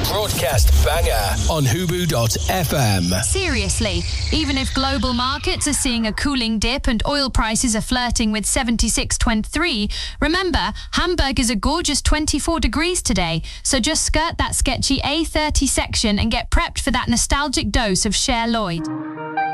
broadcast banger on Hubu.fm. Seriously, even if global markets are seeing a cooling dip and oil prices are flirting with 76.23, remember, Hamburg is a gorgeous 24 degrees today, so just skirt that sketchy A30 section and get prepped for that nostalgic dose of Cher Lloyd.